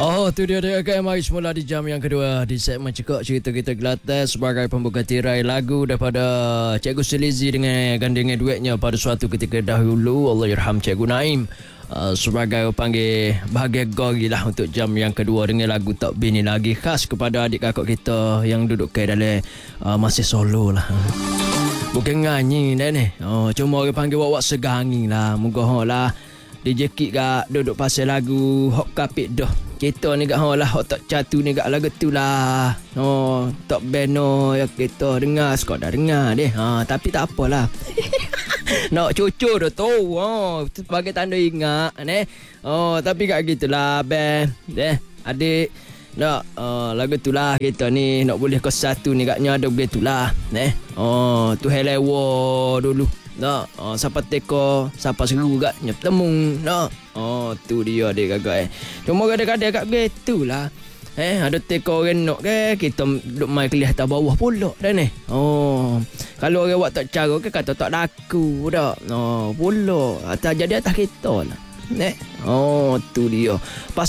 Oh, tu dia mari semula di jam yang kedua di segmen Cekak Cerita Kita Kelantan sebagai pembuka tirai lagu daripada Cikgu Selizi dengan gandingan duetnya pada suatu ketika dahulu. Allahyarham Cikgu Naim. Sebagai panggil bahagia gori lah untuk jam yang kedua dengan lagu Tak Bini Lagi khas kepada adik kakak kita yang duduk ke dalam masih solo lah. Bukan nganyi dah ni. Cuma orang panggil wak segangi lah. Moga lah DJ Kik gak duduk pasal lagu hok kapit dah. Kita ni gak lah hok tak catu ni gak lagu tu lah. Tak beno ya kita dengar sekadar dengar deh. Tapi tak apalah. Nak cucu dah tu. Sebagai tanda ingat ni. Tapi kat gitulah ben. Adik nak lagu tu lah kita ni nak boleh ke satu ni gaknya ada begitulah. Tu helewo dulu. Nak siapa teko siapa seru gak nyep temung nak tu dia dia gagak cuma kadang-kadang kat begitulah ada teko orang nak kita duk mai kelih atas bawah pula dah ni kalau orang buat tak cara kata tak laku dak pula atas jadi atas kita lah tu dia pas